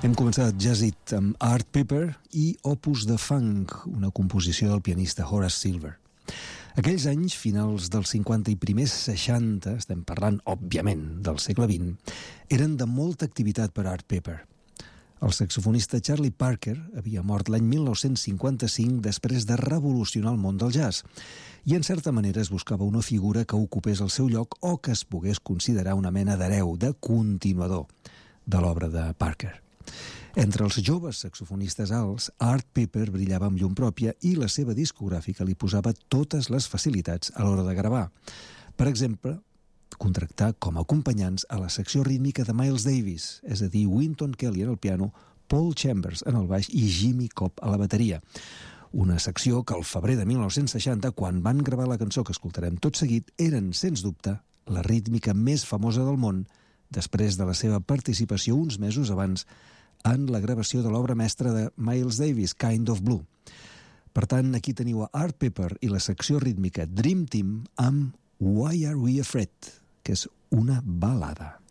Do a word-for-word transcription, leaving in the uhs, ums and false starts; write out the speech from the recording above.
Hem començat Jazz It amb Art Pepper i Opus de Funk, una composició del pianista Horace Silver. Aquells anys, finals dels cinquanta i primers seixanta, estem parlant, òbviament, del segle vint, eren de molta activitat per Art Pepper. El saxofonista Charlie Parker havia mort l'any mil nou-cents cinquanta-cinc després de revolucionar el món del jazz i en certa manera es buscava una figura que ocupés el seu lloc o que es pogués considerar una mena d'hereu, de continuador de l'obra de Parker. Entre els joves saxofonistes alts, Art Pepper brillava amb llum pròpia i la seva discogràfica li posava totes les facilitats a l'hora de gravar. Per exemple, contractar com a acompanyants a la secció rítmica de Miles Davis, és a dir, Wynton Kelly en el piano, Paul Chambers en el baix i Jimmy Cobb a la bateria. Una secció que al febrer de mil nou-cents seixanta, quan van gravar la cançó que escoltarem tot seguit, eren, sens dubte, la rítmica més famosa del món després de la seva participació uns mesos abans en la gravació de l'obra mestra de Miles Davis, Kind of Blue. Per tant, aquí teniu a Art Pepper i la secció rítmica Dream Team amb Why Are We Afraid?, que és una balada.